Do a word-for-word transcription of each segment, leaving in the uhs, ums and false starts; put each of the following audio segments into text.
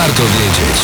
Warto wiedzieć.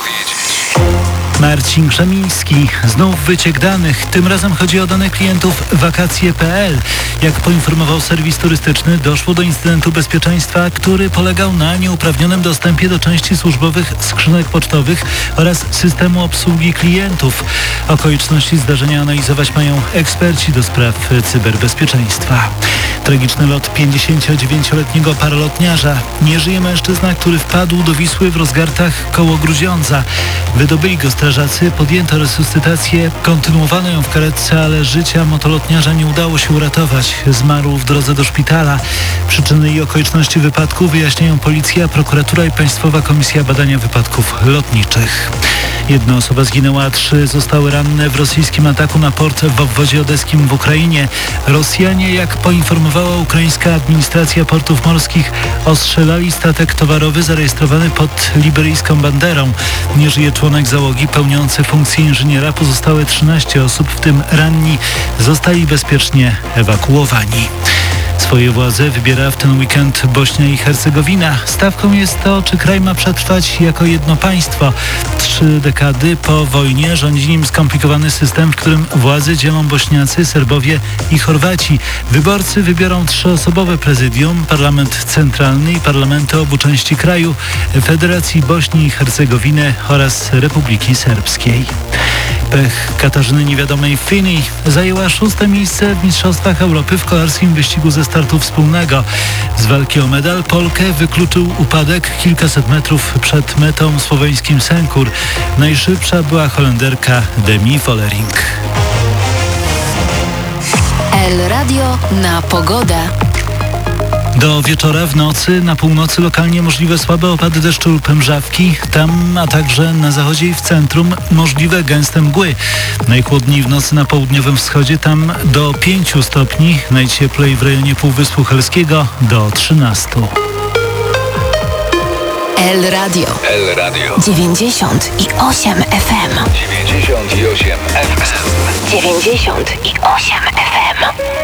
Marcin Krzemiński. Znów wyciek danych. Tym razem chodzi o dane klientów wakacje kropka p l. Jak poinformował serwis turystyczny, doszło do incydentu bezpieczeństwa, który polegał na nieuprawnionym dostępie do części służbowych skrzynek pocztowych oraz systemu obsługi klientów. Okoliczności zdarzenia analizować mają eksperci do spraw cyberbezpieczeństwa. Tragiczny lot pięćdziesięciodziewięcioletniego paralotniarza. Nie żyje mężczyzna, który wpadł do Wisły w Rozgartach koło Grudziądza. Wydobyli go strażacy, podjęto resuscytację, kontynuowano ją w karetce, ale życia motolotniarza nie udało się uratować. Zmarł w drodze do szpitala. Przyczyny i okoliczności wypadku wyjaśniają policja, prokuratura i Państwowa Komisja Badania Wypadków Lotniczych. Jedna osoba zginęła, a trzy zostały ranne w rosyjskim ataku na port w obwodzie odeskim w Ukrainie. Rosjanie, jak poinformowała ukraińska administracja portów morskich, ostrzelali statek towarowy zarejestrowany pod liberyjską banderą. Nie żyje członek załogi pełniący funkcję inżyniera. Pozostałe trzynaście osób, w tym ranni, zostali bezpiecznie ewakuowani. Swoje władze wybiera w ten weekend Bośnia i Hercegowina. Stawką jest to, czy kraj ma przetrwać jako jedno państwo. Trzy dekady po wojnie rządzi nim skomplikowany system, w którym władze dzielą Bośniacy, Serbowie i Chorwaci. Wyborcy wybiorą trzyosobowe prezydium, parlament centralny i parlamenty obu części kraju, Federacji Bośni i Hercegowiny oraz Republiki Serbskiej. Pech Katarzyny Niewiadomej w Fini zajęła szóste miejsce w Mistrzostwach Europy w kolarskim wyścigu ze startu wspólnego. Z walki o medal Polkę wykluczył upadek kilkaset metrów przed metą słoweńskim Senkur. Najszybsza była Holenderka Demi Vollering. El Radio na pogodę. Do wieczora w nocy, na północy lokalnie możliwe słabe opady deszczu lub mrzawki. Tam, a także na zachodzie i w centrum możliwe gęste mgły. Najchłodniej w nocy na południowym wschodzie, tam do pięciu stopni. Najcieplej w rejonie Półwyspu Helskiego do trzynastu. El Radio. El Radio. dziewięćdziesiąt i osiem F M. dziewięćdziesiąt osiem F M. dziewięćdziesiąt i osiem F M.